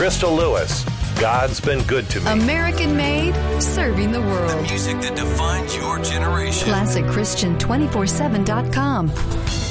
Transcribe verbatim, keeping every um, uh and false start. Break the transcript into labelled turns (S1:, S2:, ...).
S1: Crystal Lewis, God's Been Good to Me.
S2: American made, serving the world.
S3: The music that defines your generation.
S2: Classic Christian two forty-seven dot com.